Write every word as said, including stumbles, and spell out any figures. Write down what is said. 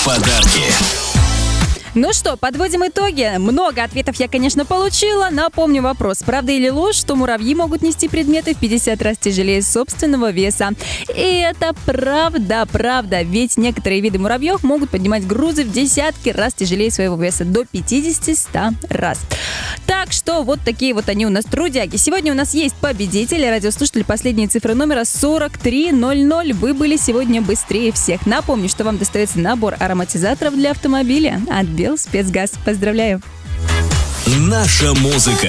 Подарки. Ну что, подводим итоги. Много ответов я, конечно, получила. Напомню вопрос. Правда или ложь, что муравьи могут нести предметы в пятьдесят раз тяжелее собственного веса? И это правда, правда. Ведь некоторые виды муравьев могут поднимать грузы в десятки раз тяжелее своего веса. До пятьдесят-сто раз. Так что вот такие вот они у нас трудяги. Сегодня у нас есть победители. Радиослушатели, последние цифры номера сорок три ноль ноль. Вы были сегодня быстрее всех. Напомню, что вам достается набор ароматизаторов для автомобиля от Белспецгаз. Поздравляю! Наша музыка.